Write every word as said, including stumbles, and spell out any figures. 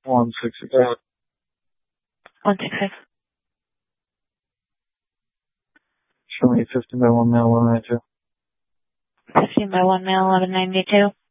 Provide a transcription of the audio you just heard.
one sixty-five. one sixty-five. Show me fifteen by one male, eleven ninety-two. fifteen by one male, eleven ninety-two.